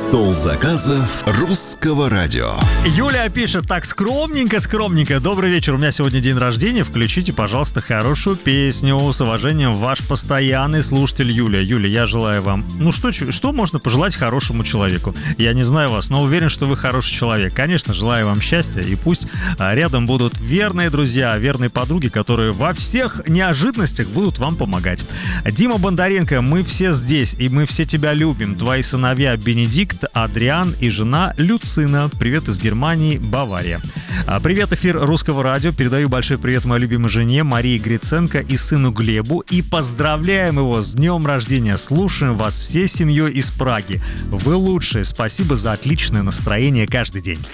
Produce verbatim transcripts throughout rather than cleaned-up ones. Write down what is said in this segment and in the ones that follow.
Стол заказов русского радио. Юля пишет: так, скромненько, скромненько. Добрый вечер, у меня сегодня день рождения. Включите, пожалуйста, хорошую песню. С уважением, ваш постоянный слушатель Юля. Юля, я желаю вам... Ну что, что можно пожелать хорошему человеку? Я не знаю вас, но уверен, что вы хороший человек. Конечно, желаю вам счастья. И пусть рядом будут верные друзья, верные подруги, которые во всех неожиданностях будут вам помогать. Дима Бондаренко, мы все здесь, и мы все тебя любим. Твои сыновья Бенедикт, Адриан и жена Люцина. Привет из Германии, Бавария. Привет, эфир Русского радио. Передаю большой привет моей любимой жене Марии Гриценко и сыну Глебу. И поздравляем его с днем рождения. Слушаем вас всей семьей из Праги. Вы лучшие. Спасибо за отличное настроение каждый день.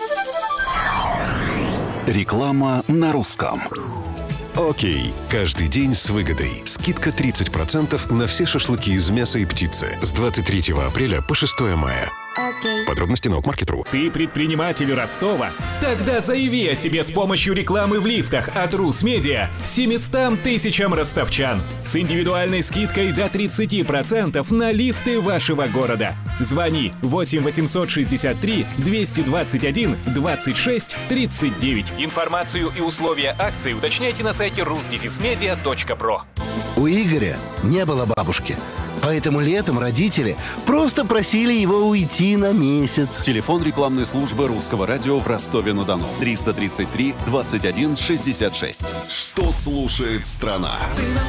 Реклама на русском. Окей. Каждый день с выгодой. Скидка тридцать процентов на все шашлыки из мяса и птицы с двадцать третьего апреля по шестое мая. Okay. Подробности на Окмаркет точка ру. Ты предприниматель Ростова? Тогда заяви о себе с помощью рекламы в лифтах от Русмедиа семьстам тысячам ростовчан с индивидуальной скидкой до тридцать процентов на лифты вашего города. Звони восемь восемьсот шестьдесят три двести двадцать один двадцать шесть тридцать девять. Информацию и условия акции уточняйте на сайте рус дефис медиа точка про. У Игоря не было бабушки. Поэтому летом родители просто просили его уйти на месяц. Телефон рекламной службы русского радио в Ростове-на-Дону. триста тридцать три двадцать один шестьдесят шесть. Что слушает страна?